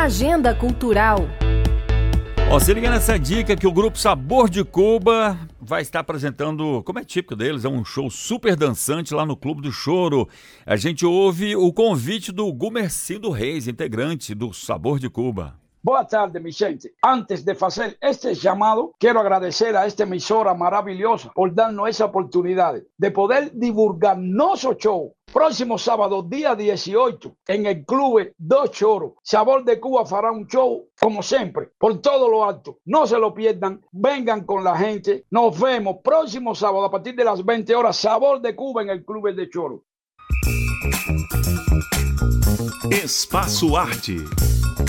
Agenda Cultural. Ó, se liga nessa dica que o grupo Sabor de Cuba vai estar apresentando, como é típico deles, é um show super dançante lá no Clube do Choro. A gente ouve o convite do Gumercindo Reis, integrante do Sabor de Cuba. Boa tarde, mi gente. Antes de hacer este llamado, quiero agradecer a esta emisora maravillosa por darnos esa oportunidad de poder divulgar nuestro show. Próximo sábado, día 18, en el Club Dos Choros. Sabor de Cuba fará un show, como siempre, por todo lo alto. No se lo pierdan, vengan con la gente. Nos vemos próximo sábado a partir de las 20 horas. Sabor de Cuba en el Club de Choros. Espaço Arte.